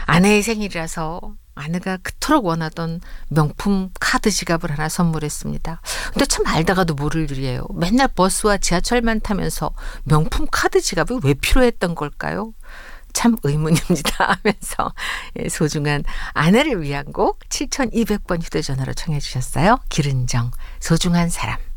아내의 생일이라서 아내가 그토록 원하던 명품 카드 지갑을 하나 선물했습니다. 근데 참 알다가도 모를 일이에요. 맨날 버스와 지하철만 타면서 명품 카드 지갑이 왜 필요했던 걸까요? 참 의문입니다 하면서 소중한 아내를 위한 곡 7200번 휴대전화로 청해 주셨어요. 기른정 소중한 사람.